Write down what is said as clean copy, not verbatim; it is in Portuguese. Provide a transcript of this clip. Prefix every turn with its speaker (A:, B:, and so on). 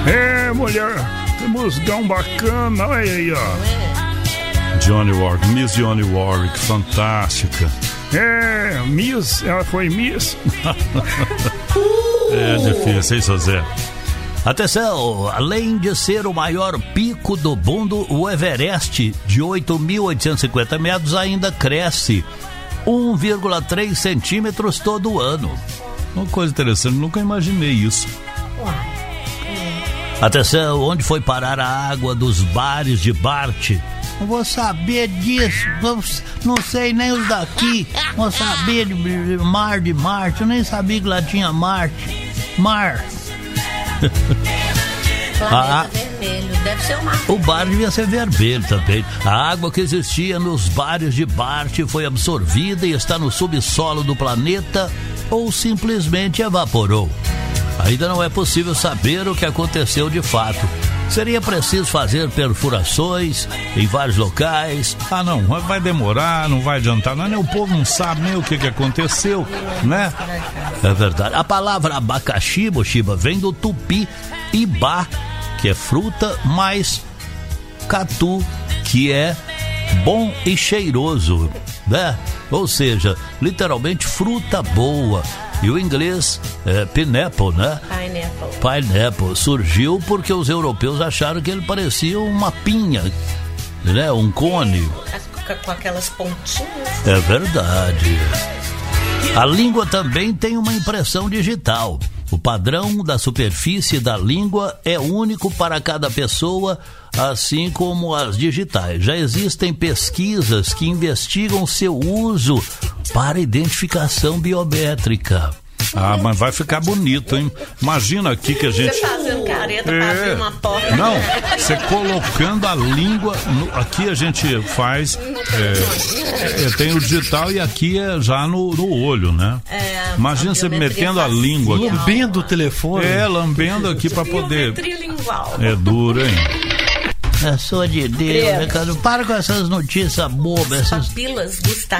A: É, mulher, que musgão bacana, olha aí, ó. Johnny Warwick, Miss Johnny Warwick, fantástica. É, Miss, ela foi Miss. É difícil, hein, José?
B: Atenção, além de ser o maior pico do mundo, o Everest, de 8.850 metros, ainda cresce 1,3 centímetros todo ano.
A: Uma coisa interessante, nunca imaginei isso.
B: Atenção, onde foi parar a água dos bares de Bart?
C: Não vou saber disso, não sei nem os daqui. Vou saber de Marte, eu nem sabia que lá tinha Marte. Mar.
D: Planeta vermelho, deve ser o mar.
B: O bar devia ser vermelho também. A água que existia nos bares de Bart foi absorvida e está no subsolo do planeta ou simplesmente evaporou. Ainda não é possível saber o que aconteceu de fato. Seria preciso fazer perfurações em vários locais.
A: Ah, não, vai demorar, não vai adiantar, não, o povo não sabe nem o que aconteceu, né?
B: É verdade. A palavra abacaxi, Mochiba, vem do tupi ibá, que é fruta, mais catu, que é bom e cheiroso, né? Ou seja, literalmente fruta boa. E o inglês é pineapple, né? Pineapple. Surgiu porque os europeus acharam que ele parecia uma pinha, né? Um cone.
D: Com aquelas pontinhas.
B: É verdade. A língua também tem uma impressão digital. O padrão da superfície da língua é único para cada pessoa, assim como as digitais. Já existem pesquisas que investigam seu uso para identificação biométrica.
A: Ah, mas vai ficar bonito, hein? Imagina aqui que a gente...
D: Você fazendo careta pra abrir uma porta.
A: Não, você colocando a língua... Aqui a gente faz... tem o digital e aqui é já no olho, né? Imagina você metendo a língua aqui.
E: Lambendo o telefone.
A: Lambendo aqui pra poder...
D: Lingual.
A: É duro, hein?
C: Eu sou de Deus, né, cara? Para com essas notícias bobas.
D: Papilas gustativas.